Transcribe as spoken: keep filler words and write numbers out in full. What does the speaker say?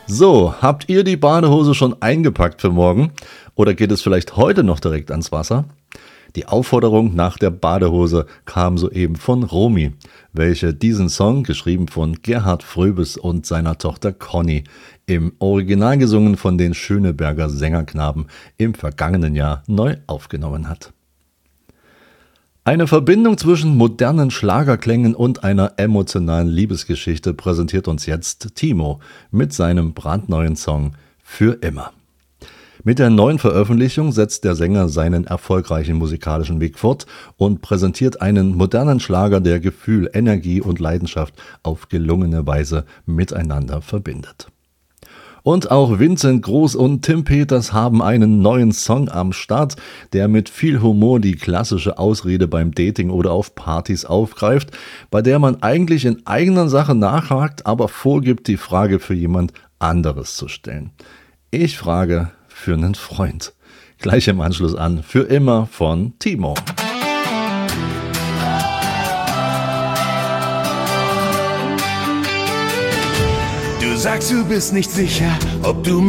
So, habt ihr die Badehose schon eingepackt für morgen? Oder geht es vielleicht heute noch direkt ans Wasser? Die Aufforderung nach der Badehose kam soeben von Romy, welche diesen Song, geschrieben von Gerhard Fröbis und seiner Tochter Conny, im Original gesungen von den Schöneberger Sängerknaben, im vergangenen Jahr neu aufgenommen hat. Eine Verbindung zwischen modernen Schlagerklängen und einer emotionalen Liebesgeschichte präsentiert uns jetzt Timo mit seinem brandneuen Song Für immer. Mit der neuen Veröffentlichung setzt der Sänger seinen erfolgreichen musikalischen Weg fort und präsentiert einen modernen Schlager, der Gefühl, Energie und Leidenschaft auf gelungene Weise miteinander verbindet. Und auch Vincent Groß und Tim Peters haben einen neuen Song am Start, der mit viel Humor die klassische Ausrede beim Dating oder auf Partys aufgreift, bei der man eigentlich in eigener Sache nachhakt, aber vorgibt, die Frage für jemand anderes zu stellen. Ich frage für einen Freund. Gleich im Anschluss an Für immer von Timo. Du sagst, du bist nicht sicher, ob du